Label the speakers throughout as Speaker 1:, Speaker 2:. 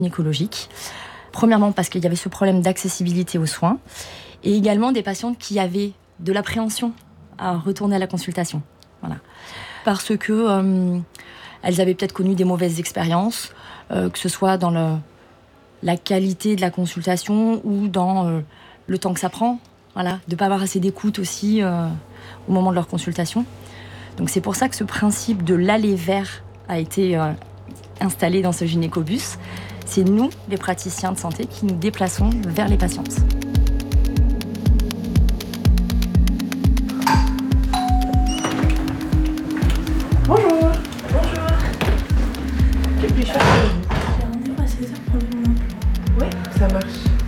Speaker 1: gynécologiques. Premièrement parce qu'il y avait ce problème d'accessibilité aux soins et également des patientes qui avaient de l'appréhension à retourner à la consultation. Voilà. Parce que elles avaient peut-être connu des mauvaises expériences, que ce soit dans la qualité de la consultation ou dans le temps que ça prend, voilà, de ne pas avoir assez d'écoute aussi au moment de leur consultation. Donc c'est pour ça que ce principe de l'aller vers a été installé dans ce gynécobus. C'est nous, les praticiens de santé, qui nous déplaçons vers les patientes.
Speaker 2: Bonjour. Bonjour. Qu'est-ce que je fais? J'ai rendez-vous à 16h pour le moment. Oui, ça marche.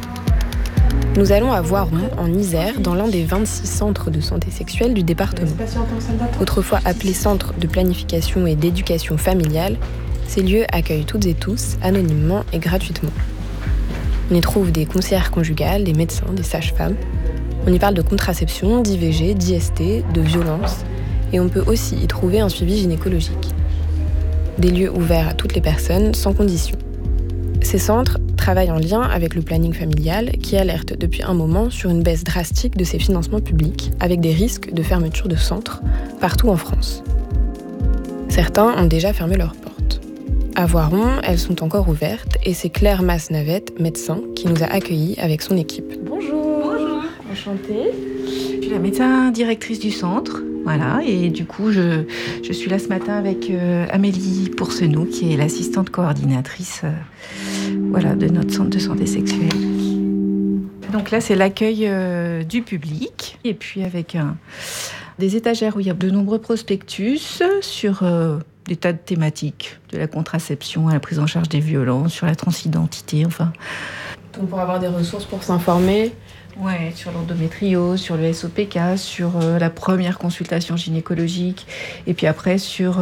Speaker 3: Nous allons à Voiron, en Isère, dans l'un des 26 centres de santé sexuelle du département. Autrefois appelé centre de planification et d'éducation familiale, ces lieux accueillent toutes et tous, anonymement et gratuitement. On y trouve des conseillères conjugales, des médecins, des sages-femmes. On y parle de contraception, d'IVG, d'IST, de violence. Et on peut aussi y trouver un suivi gynécologique. Des lieux ouverts à toutes les personnes, sans condition. Ces centres travaillent en lien avec le planning familial qui alerte depuis un moment sur une baisse drastique de ses financements publics, avec des risques de fermeture de centres partout en France. Certains ont déjà fermé leurs portes. À Voiron, elles sont encore ouvertes et c'est Claire Masse-Navette, médecin, qui nous a accueillis avec son équipe.
Speaker 2: Bonjour. Bonjour. Enchantée.
Speaker 4: Je suis la médecin directrice du centre. Voilà, et du coup, je suis là ce matin avec Amélie Pourcenou, qui est l'assistante coordinatrice de notre centre de santé sexuelle. Donc là, c'est l'accueil du public, et puis avec des étagères où il y a de nombreux prospectus sur des tas de thématiques, de la contraception à la prise en charge des violences, sur la transidentité, enfin.
Speaker 3: Donc pour avoir des ressources pour s'informer.
Speaker 4: Ouais, sur l'endométriose, sur le SOPK, sur la première consultation gynécologique, et puis après sur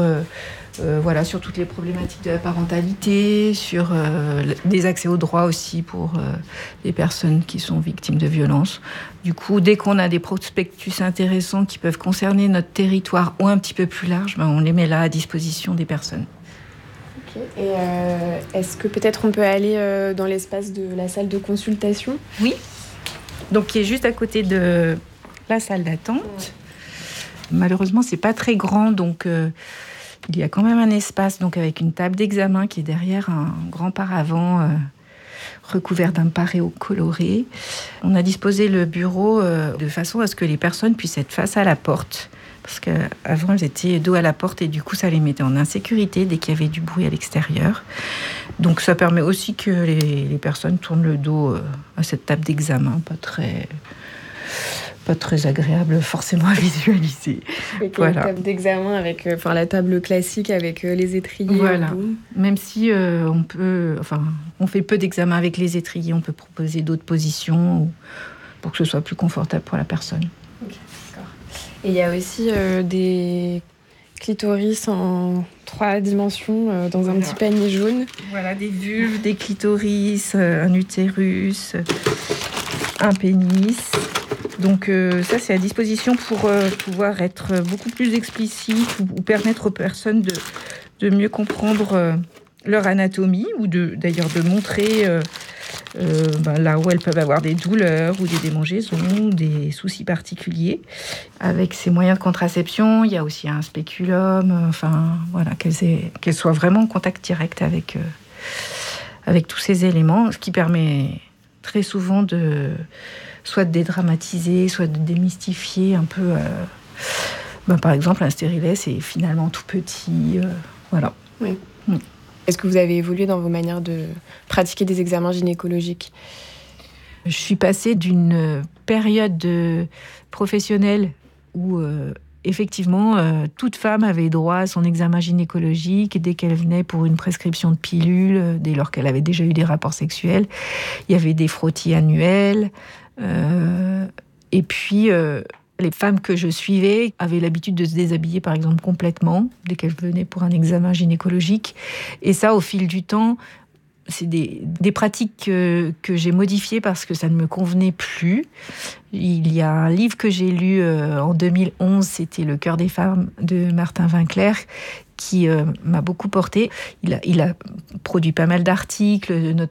Speaker 4: toutes les problématiques de la parentalité, sur des accès aux droits aussi pour les personnes qui sont victimes de violences. Du coup, dès qu'on a des prospectus intéressants qui peuvent concerner notre territoire ou un petit peu plus large, on les met là à disposition des personnes.
Speaker 3: Okay. Et est-ce que peut-être on peut aller dans l'espace de la salle de consultation ?
Speaker 4: Oui. Donc, qui est juste à côté de la salle d'attente. Ouais. Malheureusement, c'est pas très grand, donc il y a quand même un espace donc avec une table d'examen qui est derrière un grand paravent recouvert d'un paréo coloré. On a disposé le bureau de façon à ce que les personnes puissent être face à la porte, parce qu'avant, elles étaient dos à la porte et du coup, ça les mettait en insécurité dès qu'il y avait du bruit à l'extérieur. Donc, ça permet aussi que les personnes tournent le dos à cette table d'examen, pas très agréable forcément à visualiser.
Speaker 3: Okay, voilà. Table d'examen avec la table classique avec les étriers.
Speaker 4: Voilà. Même si on fait peu d'examens avec les étriers, on peut proposer d'autres positions pour que ce soit plus confortable pour la personne.
Speaker 3: Okay, d'accord. Et il y a aussi des clitoris en 3 dimensions dans un petit panier jaune.
Speaker 4: Voilà, des vulves, des clitoris, un utérus, un pénis. Donc ça, c'est à disposition pour pouvoir être beaucoup plus explicite ou permettre aux personnes de mieux comprendre leur anatomie ou d'ailleurs de montrer là où elles peuvent avoir des douleurs ou des démangeaisons, des soucis particuliers. Avec ces moyens de contraception, il y a aussi un spéculum, qu'elles soient vraiment en contact direct avec tous ces éléments, ce qui permet très souvent soit de dédramatiser, soit de démystifier un peu. Par exemple, un stérilet, c'est finalement tout petit. Voilà.
Speaker 3: Oui. Est-ce que vous avez évolué dans vos manières de pratiquer des examens gynécologiques ?
Speaker 4: Je suis passée d'une période professionnelle où, effectivement, toute femme avait droit à son examen gynécologique dès qu'elle venait pour une prescription de pilules, dès lors qu'elle avait déjà eu des rapports sexuels. Il y avait des frottis annuels. Et puis, les femmes que je suivais avaient l'habitude de se déshabiller, par exemple, complètement, dès qu'elles venaient pour un examen gynécologique. Et ça, au fil du temps, c'est des pratiques que j'ai modifiées parce que ça ne me convenait plus. Il y a un livre que j'ai lu en 2011, c'était Le cœur des femmes de Martin Winkler, qui m'a beaucoup portée. Il a produit pas mal d'articles, notamment